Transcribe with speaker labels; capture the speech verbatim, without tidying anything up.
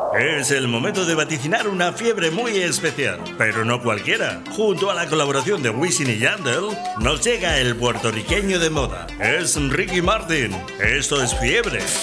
Speaker 1: Es el momento de vaticinar una fiebre muy especial, pero no cualquiera. Junto a la colaboración de Wisin y Yandel, nos llega el puertorriqueño de moda. Es Ricky Martin. Esto es Fiebre.